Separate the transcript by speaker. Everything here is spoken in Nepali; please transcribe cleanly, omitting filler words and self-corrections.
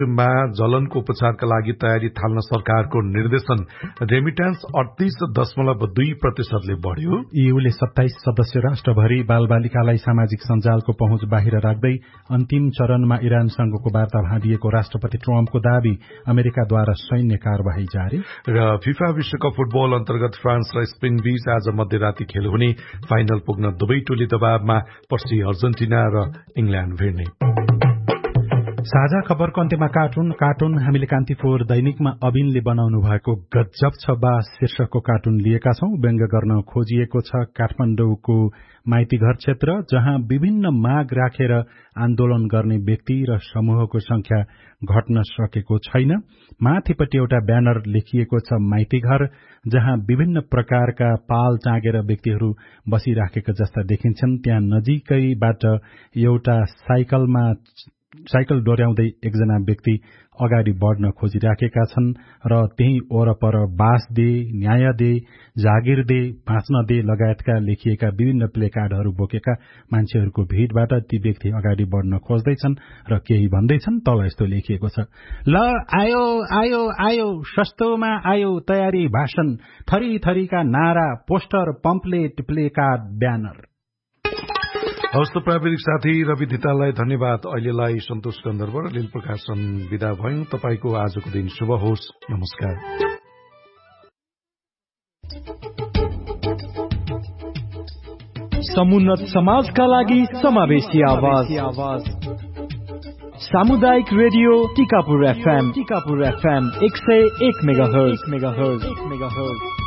Speaker 1: मा जलनको उपचारका लागि तयारी थाल्न सरकारको निर्देशन। रेमिट्यान्स 38.2% बढ्यो।
Speaker 2: ईयूले 27 सदस्य राष्ट्रभरि बालबालिकालाई सामाजिक सञ्जालको पहुँच बाहिर राख्दै अन्तिम चरणमा इरानसँगको वार्ता भाँडिएको राष्ट्रपति ट्रम्पको दावी। अमेरिकाद्वारा सैन्य कार्यवाही जारी।
Speaker 1: र फिफा विश्वकप फुटबल अन्तर्गत फ्रान्स र स्पेन बीच आज मध्यराती खेल हुने। फाइनल पुग्न दुवै टोली दबावमा। पर्सि अर्जेन्टिना र इंग्ल्याण्ड भिड्ने।
Speaker 2: साझा खबरको अन्त्यमा कार्टुन हामीले कान्तिपुर दैनिकमा अबिनले बनाउनु भएको गजब छ बा शीर्षकको कार्टुन लिएका छौं। व्यङ्ग गर्न खोजिएको छ काठमाडौँको माइतीघर क्षेत्र, जहाँ विभिन्न माग राखेर आन्दोलन गर्ने व्यक्ति र समूहको संख्या घट्न सकेको छैन। माथिपट्टि एउटा ब्यानर लेखिएको छ माइतीघर, जहाँ विभिन्न प्रकारका पाल टाँगेर व्यक्तिहरू बसिराखेका जस्ता देखिन्छन्। त्यहाँ नजिकैबाट एउटा साइकल डोर्याउँदै एकजना व्यक्ति अगाडि बढ्न खोजिराखेका छन् र त्यही वरपर बास दे, न्याय दे, जागिर दे, बाँच्न दे लगायतका लेखिएका विभिन्न प्लेकार्डहरू बोकेका मान्छेहरूको भीड़बाट ती व्यक्ति अगाडि बढ्न खोज्दैछन् र केही भन्दैछन्। तल यस्तो लेखिएको छ, ल आयो आयो आयो, सस्तोमा आयो तयारी भाषण, थरी थरीका नारा, पोस्टर, पम्पलेट, प्लेकार्ड, ब्यानर।
Speaker 1: हवस् त प्राविधिक साथी रवि धिताललाई धन्यवाद। अहिलेलाई सन्तोष गन्धर्व र लील प्रकाशन विदा भयौं। तपाईको आजको दिन शुभ होस्। नमस्कार।
Speaker 3: समुन्नत समाजका लागि समावेशी आवाज। सामुदायिक रेडियो टिकापुर FM 101 मेगाहर्ज।